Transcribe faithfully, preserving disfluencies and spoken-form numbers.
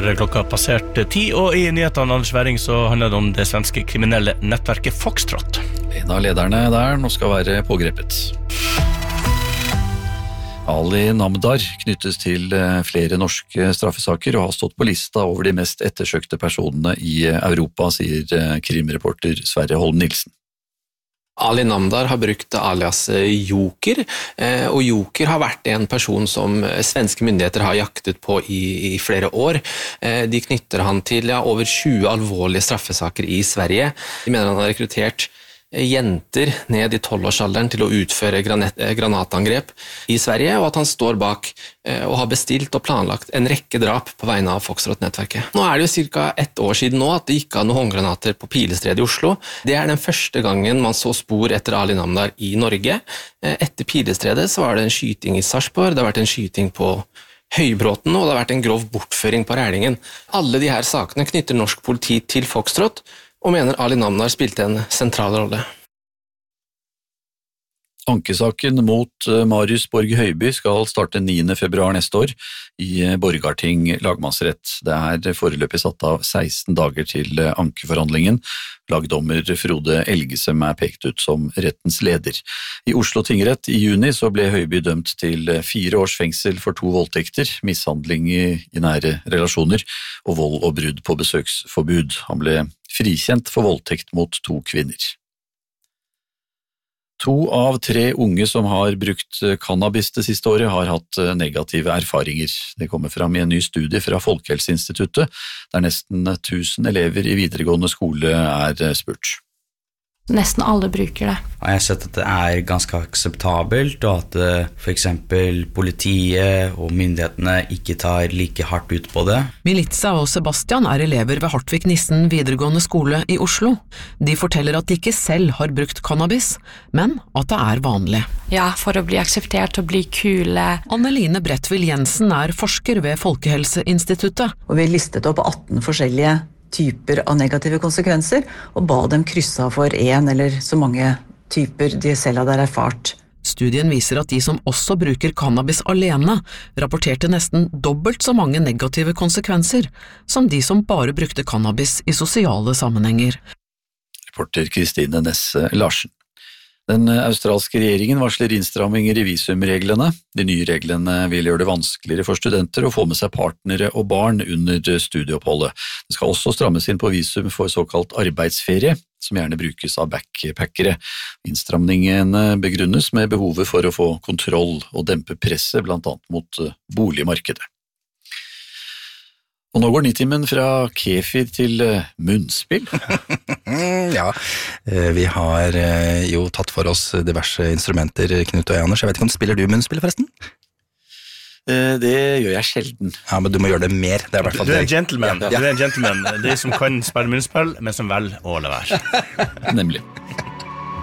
har klokka passert ti, og i nyhetene Anders Væring så handler det om det svenske kriminelle nettverket Foxtrot. En av lederne der nå skal være pågrepet. Ali Namdar knyttes til flere norske straffesaker og har stått på lista over de mest ettersøkte personene i Europa, sier krimreporter Sverre Holm Nielsen. Ali Namdar har brukt alias Joker, og Joker har vært en person som svenske myndigheter har jaktet på i, i flere år. De knytter han til ja, over tjue alvorlige straffesaker i Sverige. De mener han har rekruttert jenter ned i tolvårsalderen til å utføre granat, granatangrep i Sverige, og at han står bak og har bestilt og planlagt en rekke drap på vegne av Foxtrot-nettverket. Nå er det jo cirka ett år siden nå at det gikk av noen håndgranater på Pilestredet i Oslo. Det er den første gangen man så spor etter Ali Namdar i Norge. Etter Pilestredet så var det en skyting i Sarpsborg, det har vært en skyting på Høybråten, og det har vært en grov bortføring på Rælingen. Alle de her sakene knytter norsk politi til Foxtrot, og mener Ali Namdar spilte en sentral rolle. Ankesaken mot Marius Borg Høiby skal starte niende februar neste år i Borgarting lagmannsrett. Det er foreløpig satt av seksten dager til ankeforhandlingen. Lagdommer Frode Elgesem er pekt ut som rettens leder. I Oslo tingrett i juni så ble Høiby dømt til fire års fengsel for to voldtekter, mishandling i, i nære relasjoner og vold og brudd på besøksforbud. Han ble frikjent for voldtekt mot to kvinner. To av tre unge som har brukt cannabis det siste året har hatt negative erfaringer. Det kommer fram i en ny studie fra Folkehelseinstituttet, der nesten tusen elever i videregående skole er spurt. Nesten alle bruker det. Jeg har sett at det er ganske akseptabelt, og at for eksempel politiet og myndighetene ikke tar like hardt ut på det. Militza og Sebastian er elever ved Hartvig Nissen videregående skole i Oslo. De forteller at de ikke selv har brukt cannabis, men at det er vanlig. Ja, for å bli akseptert og bli kule. Anneline Bredtvild Jensen er forsker ved Folkehelseinstituttet. Og vi listet opp atten forskjellige typer av negative konsekvenser, og ba dem krysse av for en eller så mange typer de selv hadde erfart. Studien viser at de som også bruker cannabis alene, rapporterte nesten dobbelt så mange negative konsekvenser som de som bare brukte cannabis i sosiale sammenhenger. Reporter Kristine Nesse Larsen. Den australske regjeringen varsler innstramminger i visumreglene. De nye reglene vil gjøre det vanskeligere for studenter å få med seg partnere og barn under studieoppholdet. Det skal også strammes inn på visum for såkalt arbeidsferie, som gjerne brukes av backpackere. Innstramningene begrunnes med behovet for å få kontroll og dempe presset, blant annet mot boligmarkedet. Og nå går Nitimen fra kefir til munnspill. Ja, vi har jo tatt for oss diverse instrumenter, Knut og Anders. Jeg vet ikke om spiller du munnspill forresten? Det gjør jeg sjelden. Ja, men du må gjøre det mer. Det er i hvert fall du er en gentleman. Ja. Du er en gentleman. De som kan spille munnspill, men som vel å la være. Nemlig.